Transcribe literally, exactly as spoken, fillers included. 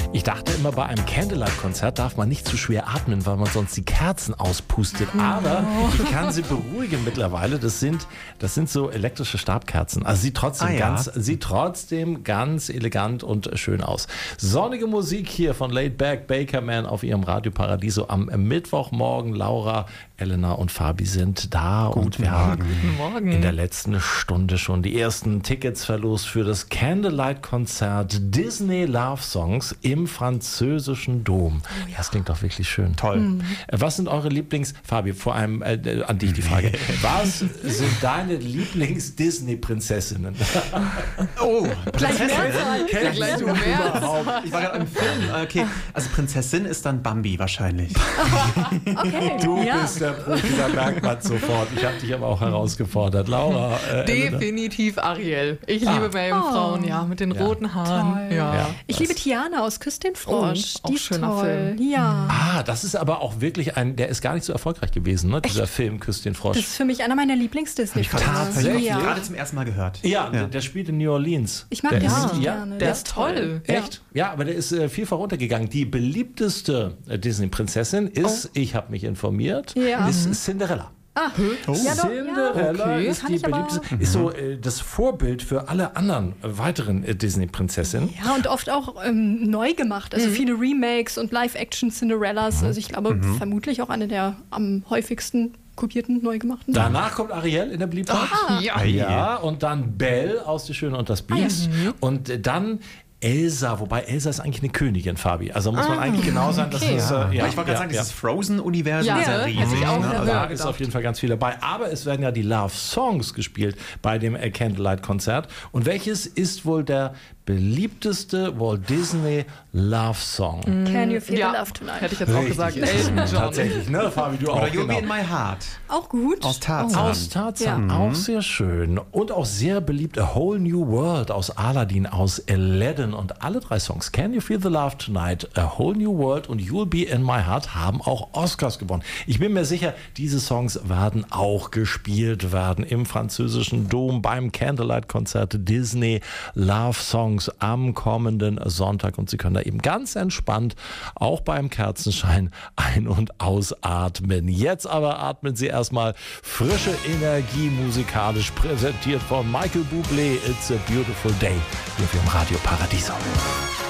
Ich dachte immer, bei einem Candlelight-Konzert darf man nicht zu schwer atmen, weil man sonst die Kerzen auspustet. Aber ich kann Sie beruhigen mittlerweile. Das sind, das sind so elektrische Stabkerzen. Also sieht trotzdem, Ah, ja. ganz, sieht trotzdem ganz elegant und schön aus. Sonnige Musik hier von Laid Back Bakerman auf Ihrem Radio Paradiso am Mittwochmorgen. Laura, Elena und Fabi sind da. Guten und wir Morgen. haben Guten Morgen. in der letzten Stunde schon die ersten Tickets verlost für das Candlelight-Konzert Disney Love Songs im französischen Dom. Oh ja. Das klingt doch wirklich schön. Toll. Mhm. Was sind eure Lieblings... Fabi, vor allem äh, an dich die Frage. Was sind deine Lieblings-Disney-Prinzessinnen? Oh, Prinzessin. Ja, gleich du mehr. Ich war gerade im Film. Okay, also Prinzessin ist dann Bambi wahrscheinlich. Okay. Du ja. bist der Profi, da merkt man sofort. Ich habe dich aber auch herausgefordert. Laura, äh, Elena? Definitiv Ariel. Ich Ah. liebe Meerjungfrauen, ja, mit den Ja. roten Haaren. Toll. Ja. Ja. Ich liebe Tiana aus Küss den Frosch. Oh, Die auch ist schöner toll. Film. Ja. Ah, das ist aber auch wirklich ein... Der ist gar nicht so erfolgreich gewesen, ne? Dieser Film Küss den Frosch. Das ist für mich einer meiner Lieblings-Disney-Filme. Tatsächlich? Ja. Gerade zum ersten Mal gehört. Ja, Der, der spielt in New Orleans. Ich mag der den ist, richtig ja, gerne. Der ist toll. Echt? Ja, aber der ist äh, vielfach runtergegangen. Die beliebteste äh, Disney-Prinzessin ist, ich habe mich informiert, Ja. ist Cinderella. Ah, Oh. ja, doch, Cinderella Okay. ist Kann die ich aber- beliebteste, ist so äh, das Vorbild für alle anderen äh, weiteren äh, Disney-Prinzessinnen. ja, und oft auch ähm, neu gemacht. Also viele Remakes und Live-Action-Cinderellas. Also ich glaube, vermutlich auch eine der am häufigsten kopierten, neu gemachten. Danach kommt Ariel in der Beliebtheit. Ja. Ja, und dann Belle aus Die Schöne und das Biest. Und äh, dann Elsa, wobei Elsa ist eigentlich eine Königin, Fabi. Also muss man eigentlich genau sein, dass okay. das... Äh, ja, Aber ich wollte gerade ja, sagen, ja. dieses Frozen-Universum Ja, ist ja ne? riesig. Hätte ich auch ne? gedacht. Also, Da Ja, ist gedacht. auf jeden Fall ganz viel dabei. Aber es werden ja die Love Songs gespielt bei dem äh, Candlelight-Konzert. Und welches ist wohl der beliebteste Walt Disney Love Song? Can you feel Ja, the love tonight? hätte ich jetzt auch gesagt. Elton John. Tatsächlich, ne, Fabi, du auch. Oder You'll genau. Be in My Heart Auch gut. aus Tarzan. Aus Tarzan, auch sehr schön. Und auch sehr beliebt A Whole New World aus Aladdin, aus Aladdin. Und alle drei Songs, Can You Feel the Love Tonight, A Whole New World und You'll Be in My Heart, haben auch Oscars gewonnen. Ich bin mir sicher, diese Songs werden auch gespielt werden im französischen Dom beim Candlelight-Konzert Disney Love Songs am kommenden Sonntag. Und Sie können da eben ganz entspannt auch beim Kerzenschein ein- und ausatmen. Jetzt aber atmen Sie erstmal frische Energie musikalisch, präsentiert von Michael Bublé. It's a Beautiful Day hier für im Radio Paradiso.